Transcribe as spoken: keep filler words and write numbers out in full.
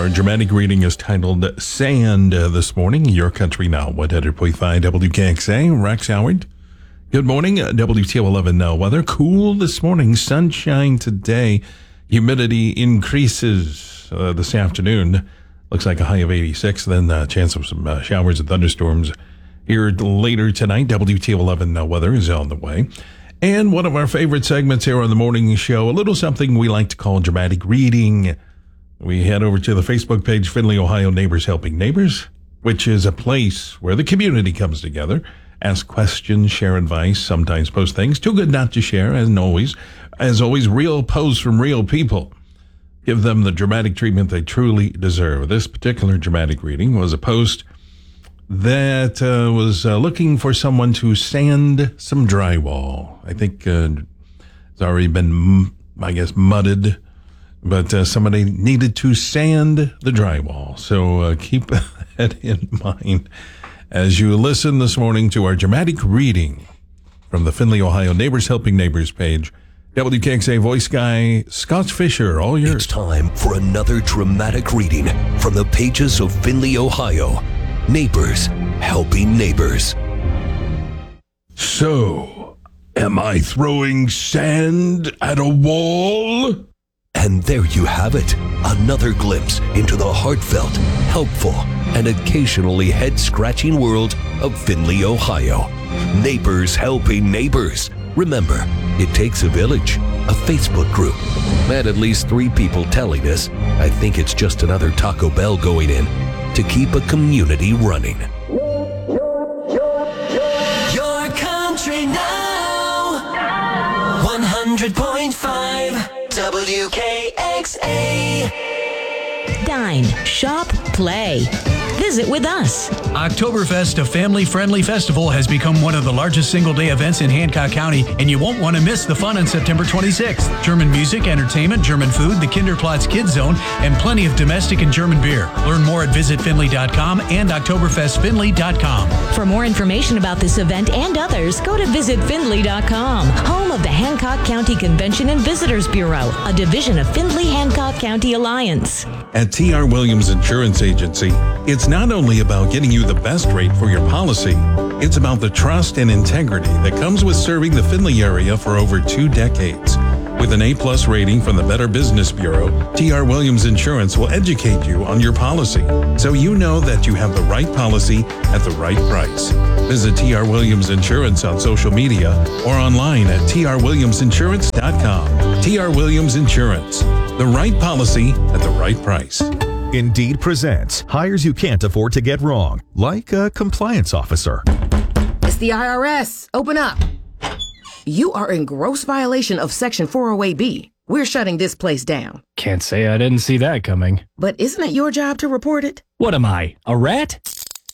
Our dramatic reading is titled Sand uh, this morning. Your Country Now, one hundred point five W K X A. Rex Howard. Good morning. uh, W T O eleven now. Weather cool this morning. Sunshine today. Humidity increases uh, this afternoon. Looks like a high of eighty-six. Then a uh, chance of some uh, showers and thunderstorms here later tonight. W T O eleven now. Weather is on the way. And one of our favorite segments here on the morning show, a little something we like to call dramatic reading. We head over to the Facebook page, Findlay, Ohio Neighbors Helping Neighbors, which is a place where the community comes together, ask questions, share advice, sometimes post things too good not to share, as always. As always, real posts from real people. Give them the dramatic treatment they truly deserve. This particular dramatic reading was a post that uh, was uh, looking for someone to sand some drywall. I think uh, it's already been, I guess, mudded. But uh, somebody needed to sand the drywall. So uh, keep that in mind as you listen this morning to our dramatic reading from the Findlay, Ohio Neighbors Helping Neighbors page. W K X A voice guy, Scott Fisher, all yours. It's time for another dramatic reading from the pages of Findlay, Ohio. Neighbors Helping Neighbors. So, am I throwing sand at a wall? And there you have it, another glimpse into the heartfelt, helpful, and occasionally head-scratching world of Findlay, Ohio. Neighbors Helping Neighbors. Remember, it takes a village, a Facebook group, and at least three people telling us, I think it's just another Taco Bell going in, to keep a community running. Your Country Now, one hundred point five W K X A. Dine, shop, play. Visit with us. Oktoberfest, a family-friendly festival, has become one of the largest single-day events in Hancock County, and you won't want to miss the fun on September twenty-sixth. German music, entertainment, German food, the Kinderplatz Kids Zone, and plenty of domestic and German beer. Learn more at visit findlay dot com and oktoberfest findlay dot com. For more information about this event and others, go to visit findlay dot com, home of the Hancock County Convention and Visitors Bureau, a division of Findlay-Hancock County Alliance. At T R Williams Insurance Agency, it's not only about getting you the best rate for your policy, it's about the trust and integrity that comes with serving the Findlay area for over two decades. With an A-plus rating from the Better Business Bureau, T R Williams Insurance will educate you on your policy, so you know that you have the right policy at the right price. Visit T R Williams Insurance on social media or online at T R williams insurance dot com. T R Williams Insurance, the right policy at the right price. Indeed presents hires you can't afford to get wrong, like a compliance officer. It's the I R S. Open up. You are in gross violation of Section four oh eight B. We're shutting this place down. Can't say I didn't see that coming. But isn't it your job to report it? What am I, a rat?